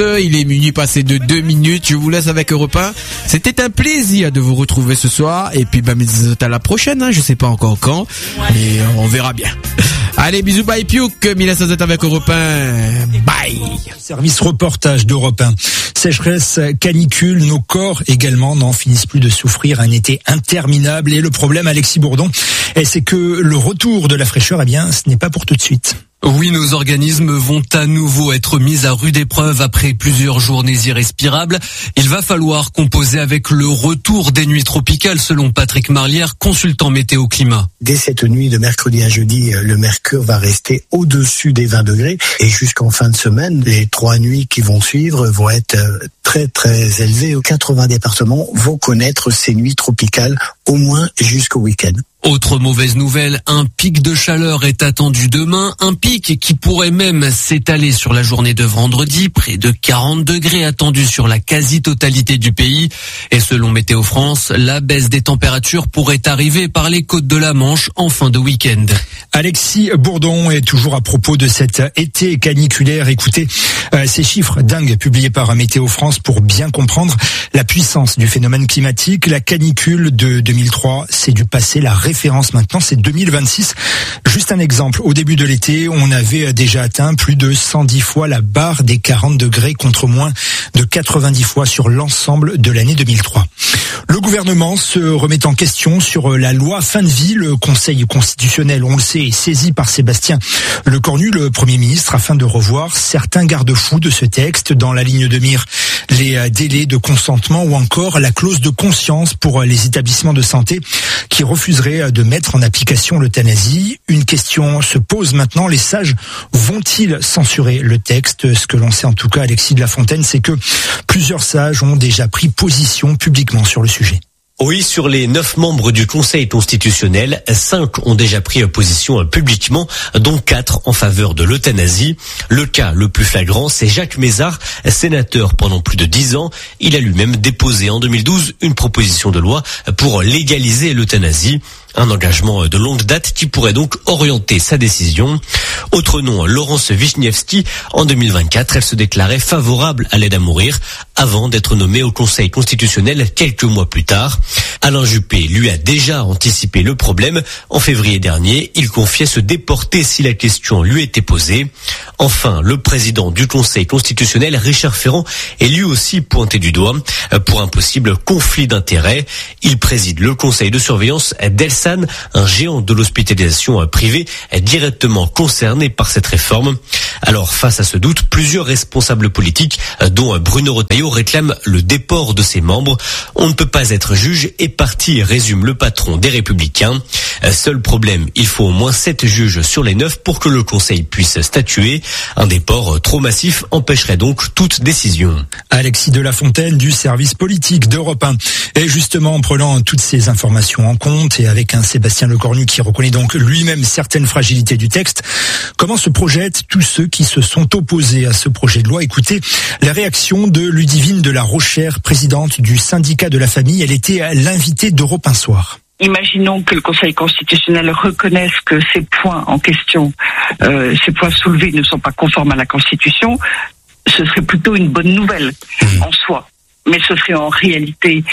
Il est minuit passé de 2 minutes. Je vous laisse avec Europe 1. C'était un plaisir de vous retrouver ce soir. Et puis, à la prochaine, Je sais pas encore quand. Mais on verra bien. Allez, bisous, bye, piouk. Mila Sazette avec Europe 1. Bye. Service reportage d'Europe 1. Sécheresse, canicule, nos corps également n'en finissent plus de souffrir. Un été interminable. Et le problème, Alexis Bourdon, c'est que le retour de la fraîcheur, ce n'est pas pour tout de suite. Oui, nos organismes vont à nouveau être mis à rude épreuve après plusieurs journées irrespirables. Il va falloir composer avec le retour des nuits tropicales, selon Patrick Marlière, consultant météo climat. Dès cette nuit de mercredi à jeudi, le mercure va rester au-dessus des 20 degrés. Et jusqu'en fin de semaine, les 3 nuits qui vont suivre vont être très très élevées. 80 départements vont connaître ces nuits tropicales au moins jusqu'au week-end. Autre mauvaise nouvelle, un pic de chaleur est attendu demain, un pic qui pourrait même s'étaler sur la journée de vendredi, près de 40 degrés attendus sur la quasi-totalité du pays. Et selon Météo France, la baisse des températures pourrait arriver par les côtes de la Manche en fin de week-end. Alexis Bourdon est toujours à propos de cet été caniculaire. Écoutez ces chiffres dingues publiés par Météo France pour bien comprendre la puissance du phénomène climatique. La canicule de 2003, c'est du passé, la référence maintenant, c'est 2026. Juste un exemple, au début de l'été, on avait déjà atteint plus de 110 fois la barre des 40 degrés contre moins de 90 fois sur l'ensemble de l'année 2003. Le gouvernement se remet en question sur la loi fin de vie. Le Conseil constitutionnel, on le sait, est saisi par Sébastien Lecornu, le Premier ministre, afin de revoir certains garde-fous de ce texte, dans la ligne de mire les délais de consentement ou encore la clause de conscience pour les établissements de santé qui refuseraient de mettre en application l'euthanasie. Une question se pose maintenant, les sages vont-ils censurer le texte? Ce que l'on sait en tout cas, Alexis de la Fontaine, c'est que plusieurs sages ont déjà pris position publiquement sur le sujet. Oui, sur les 9 membres du Conseil constitutionnel, 5 ont déjà pris position publiquement, dont 4 en faveur de l'euthanasie. Le cas le plus flagrant, c'est Jacques Mézard, sénateur pendant plus de 10 ans. Il a lui-même déposé en 2012 une proposition de loi pour légaliser l'euthanasie. Un engagement de longue date qui pourrait donc orienter sa décision. Autre nom, Laurence Vichnievsky. En 2024, elle se déclarait favorable à l'aide à mourir avant d'être nommée au Conseil constitutionnel quelques mois plus tard. Alain Juppé, lui, a déjà anticipé le problème. En février dernier, il confiait se déporter si la question lui était posée. Enfin, le président du Conseil constitutionnel, Richard Ferrand, est lui aussi pointé du doigt pour un possible conflit d'intérêts. Il préside le conseil de surveillance d'Elsan, un géant de l'hospitalisation privée directement concerné par cette réforme. Alors, face à ce doute, plusieurs responsables politiques, dont Bruno Retailleau, réclament le déport de ses membres. On ne peut pas être juge et parti, résume le patron des Républicains. Seul problème, il faut au moins 7 juges sur les 9 pour que le Conseil puisse statuer. Un déport trop massif empêcherait donc toute décision. Alexis de la Fontaine du service politique d'Europe 1. Et justement, en prenant toutes ces informations en compte et avec un Sébastien Lecornu qui reconnaît donc lui-même certaines fragilités du texte, comment se projettent tous ceux qui se sont opposés à ce projet de loi? Écoutez la réaction de Ludivine de la Rochère, présidente du syndicat de la famille. Elle était l'invitée d'Europe 1 Soir. Imaginons que le Conseil constitutionnel reconnaisse que ces points en question, ces points soulevés ne sont pas conformes à la Constitution. Ce serait plutôt une bonne nouvelle en soi. Mais ce serait en réalité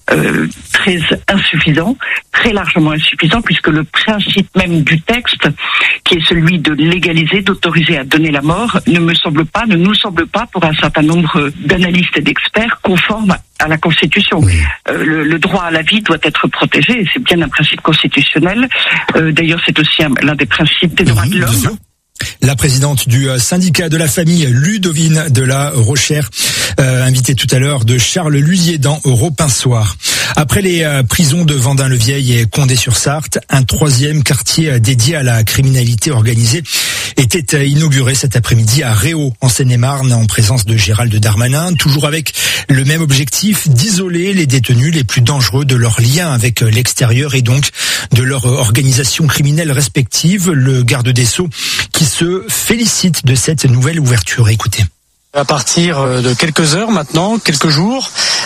très insuffisant, très largement insuffisant, puisque le principe même du texte, qui est celui de légaliser, d'autoriser à donner la mort, ne nous semble pas, pour un certain nombre d'analystes et d'experts, conforme à la Constitution. Oui. Le droit à la vie doit être protégé, et c'est bien un principe constitutionnel. D'ailleurs, c'est aussi l'un des principes des droits de l'homme. La présidente du syndicat de la famille, Ludovine de la Rochère, invitée tout à l'heure de Charles Lusier dans Europe 1 Soir. Après les prisons de Vendin-le-Vieil et Condé-sur-Sarthe, un 3e quartier dédié à la criminalité organisée était inauguré cet après-midi à Réau, en Seine-et-Marne, en présence de Gérald Darmanin, toujours avec le même objectif, d'isoler les détenus les plus dangereux de leur lien avec l'extérieur et donc de leur organisation criminelle respective. Le garde des Sceaux qui se félicite de cette nouvelle ouverture. Écoutez. À partir de quelques heures maintenant, quelques jours,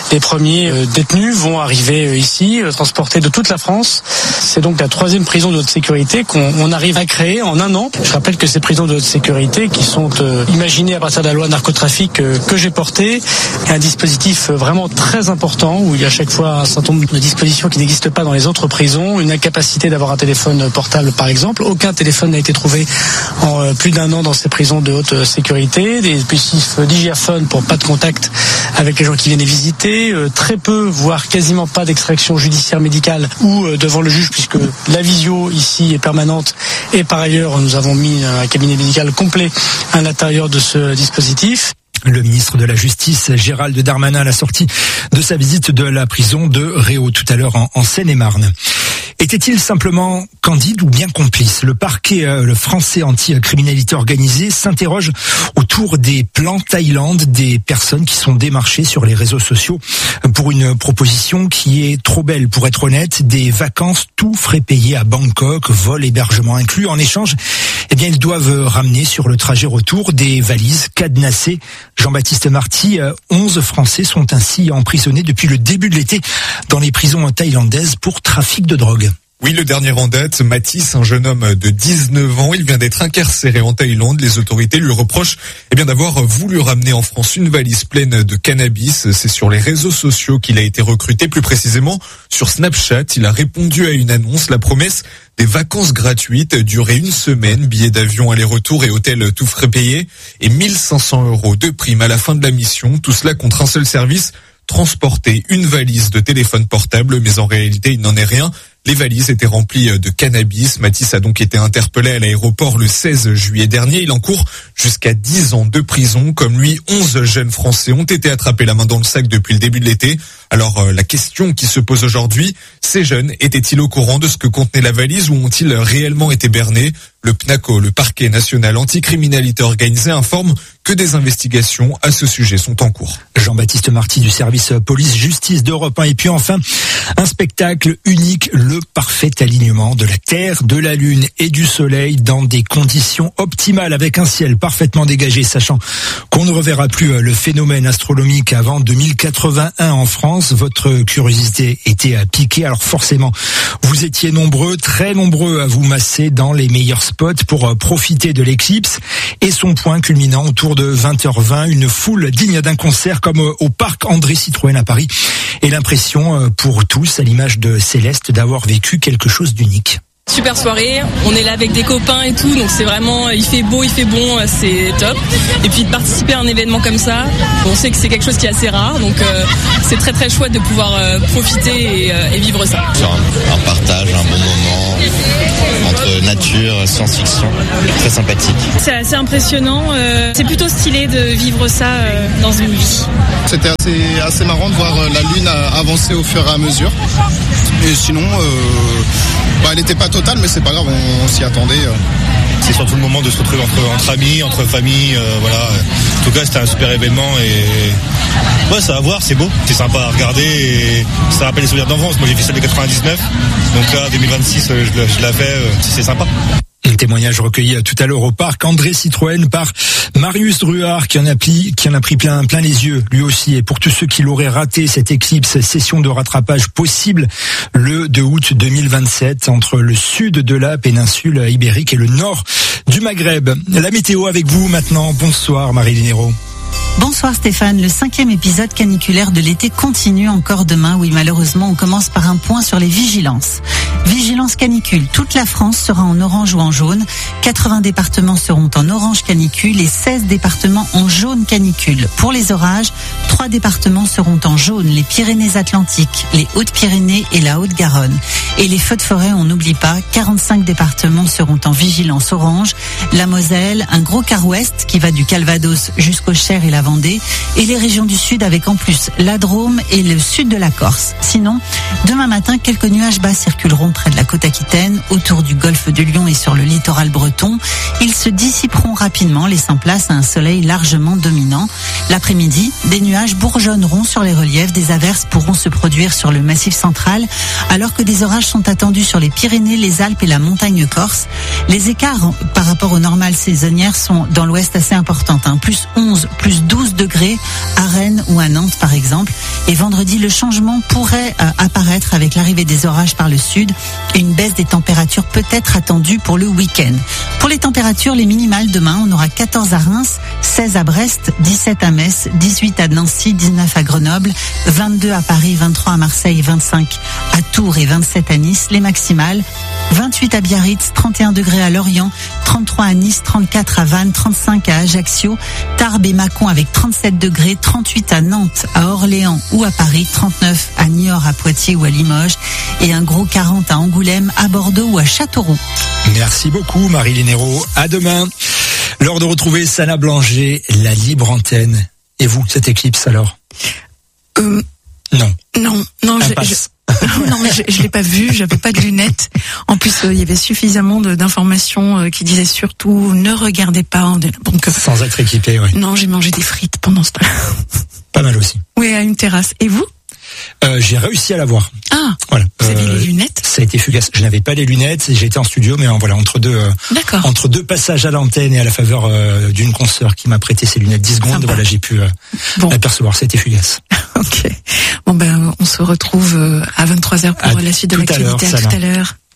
Les premiers détenus vont arriver ici, transportés de toute la France. C'est donc la 3e prison de haute sécurité qu'on arrive à créer en un an. Je rappelle que ces prisons de haute sécurité qui sont imaginées à partir de la loi narcotrafic que j'ai portée, un dispositif vraiment très important où il y a à chaque fois un certain nombre de dispositions qui n'existent pas dans les autres prisons, une incapacité d'avoir un téléphone portable par exemple. Aucun téléphone n'a été trouvé en plus d'un an dans ces prisons de haute sécurité. Des dispositifs digiaphones pour pas de contact avec les gens qui viennent les visiter. Très peu, voire quasiment pas d'extraction judiciaire médicale ou devant le juge puisque la visio ici est permanente et par ailleurs nous avons mis un cabinet médical complet à l'intérieur de ce dispositif. Le ministre de la Justice, Gérald Darmanin, à la sortie de sa visite de la prison de Réau tout à l'heure en Seine-et-Marne. Était-il simplement candide ou bien complice? Le parquet le français anti-criminalité organisée s'interroge autour des plans Thaïlande des personnes qui sont démarchées sur les réseaux sociaux pour une proposition qui est trop belle pour être honnête, des vacances tout frais payés à Bangkok, vol, hébergement inclus. En échange, eh bien, ils doivent ramener sur le trajet retour des valises cadenassées. Jean-Baptiste Marty, 11 Français sont ainsi emprisonnés depuis le début de l'été dans les prisons thaïlandaises pour trafic de drogue. Oui, le dernier en date, Mathis, un jeune homme de 19 ans, il vient d'être incarcéré en Thaïlande. Les autorités lui reprochent d'avoir voulu ramener en France une valise pleine de cannabis. C'est sur les réseaux sociaux qu'il a été recruté, plus précisément sur Snapchat. Il a répondu à une annonce, la promesse des vacances gratuites, durée 1 semaine, billets d'avion aller-retour et hôtel tout frais payés, et 1 500 € de prime à la fin de la mission. Tout cela contre un seul service, transporter une valise de téléphone portable, mais en réalité il n'en est rien. Les valises étaient remplies de cannabis. Mathis a donc été interpellé à l'aéroport le 16 juillet dernier. Il encourt jusqu'à 10 ans de prison. Comme lui, 11 jeunes Français ont été attrapés la main dans le sac depuis le début de l'été. Alors la question qui se pose aujourd'hui, ces jeunes étaient-ils au courant de ce que contenait la valise ou ont-ils réellement été bernés? Le PNACO, le parquet national anticriminalité organisée, informe que des investigations à ce sujet sont en cours. Jean-Baptiste Marty du service police-justice d'Europe 1. Et puis enfin, un spectacle unique, le parfait alignement de la Terre, de la Lune et du Soleil dans des conditions optimales avec un ciel parfaitement dégagé, sachant qu'on ne reverra plus le phénomène astronomique avant 2081 en France. Votre curiosité était piquée, alors forcément, vous étiez nombreux, très nombreux à vous masser dans les meilleurs spots pour profiter de l'éclipse et son point culminant autour de 20h20, une foule digne d'un concert comme au parc André Citroën à Paris et l'impression pour tous, à l'image de Céleste, d'avoir vécu quelque chose d'unique. Super soirée, on est là avec des copains et tout, donc c'est vraiment, il fait beau, il fait bon, c'est top. Et puis de participer à un événement comme ça, on sait que c'est quelque chose qui est assez rare, donc c'est très très chouette de pouvoir profiter et vivre ça. Sur un partage, un bon moment entre nature, science-fiction, très sympathique. C'est assez impressionnant, c'est plutôt stylé de vivre ça dans une vie. C'était assez marrant de voir la Lune avancer au fur et à mesure. Et sinon, elle n'était pas totale, mais c'est pas grave, on s'y attendait. C'est surtout le moment de se retrouver entre amis, entre familles, voilà. En tout cas, c'était un super événement et ouais, ça va voir, c'est beau, c'est sympa à regarder et ça rappelle les souvenirs d'enfance. Moi, j'ai fait ça dès 99, donc là, 2026, je la fais, c'est sympa. Un témoignage recueilli tout à l'heure au parc André Citroën par Marius Druard qui en a pris plein les yeux lui aussi. Et pour tous ceux qui l'auraient raté, cette éclipse, session de rattrapage possible le 2 août 2027 entre le sud de la péninsule ibérique et le nord du Maghreb. La météo avec vous maintenant. Bonsoir Marie-Lynn Hérault. Bonsoir Stéphane, le 5e épisode caniculaire de l'été continue encore demain. Oui, malheureusement, on commence par un point sur les vigilances. Vigilance canicule, toute la France sera en orange ou en jaune. 80 départements seront en orange canicule et 16 départements en jaune canicule. Pour les orages, 3 départements seront en jaune, les Pyrénées-Atlantiques, les Hautes-Pyrénées et la Haute-Garonne. Et les feux de forêt, on n'oublie pas, 45 départements seront en vigilance orange. La Moselle, un gros quart ouest qui va du Calvados jusqu'au Cher et la Vendée, et les régions du sud avec en plus la Drôme et le sud de la Corse. Sinon, demain matin, quelques nuages bas circuleront près de la côte aquitaine, autour du golfe de Lion et sur le littoral breton. Ils se dissiperont rapidement, laissant place à un soleil largement dominant. L'après-midi, des nuages bourgeonneront sur les reliefs, des averses pourront se produire sur le massif central, alors que des orages sont attendus sur les Pyrénées, les Alpes et la montagne corse. Les écarts par rapport aux normales saisonnières sont dans l'ouest assez importantes, plus 11, plus 12 degrés à Rennes ou à Nantes par exemple. Et vendredi, le changement pourrait apparaître avec l'arrivée des orages par le sud et une baisse des températures peut être attendue pour le week-end. Pour les températures, les minimales demain, on aura 14 à Reims, 16 à Brest, 17 à Metz, 18 à Nancy, 19 à Grenoble, 22 à Paris, 23 à Marseille, 25 à Tours et 27 à Nice. Les maximales, 28 à Biarritz, 31 degrés à Lorient, 33 à Nice, 34 à Vannes, 35 à Ajaccio, Tarbes et Mâcon avec 37 degrés, 38 à Nantes, à Orléans ou à Paris, 39 à Niort, à Poitiers ou à Limoges et un gros 40 à Angoulême, à Bordeaux ou à Châteauroux. Merci beaucoup Marie-Lynn Hérault. À demain. L'heure de retrouver Sana Blanger, la libre antenne. Et vous, cette éclipse alors? Non. Non, non, non, mais je l'ai pas vu, j'avais pas de lunettes. En plus, il y avait suffisamment d'informations qui disaient surtout ne regardez pas. Donc, sans être équipé, oui. Non, j'ai mangé des frites pendant ce temps. Pas mal aussi. Oui, à une terrasse. Et vous? J'ai réussi à la voir. Ah, voilà. Vous avez les lunettes? Ça a été fugace. Je n'avais pas les lunettes, j'étais en studio, mais voilà, entre deux passages à l'antenne et à la faveur d'une consoeur qui m'a prêté ses lunettes 10 secondes, sympa. Voilà, j'ai pu l'apercevoir. Ça a été fugace. Ok. Bon on se retrouve à 23h pour la suite de l'actualité. À tout à l'heure.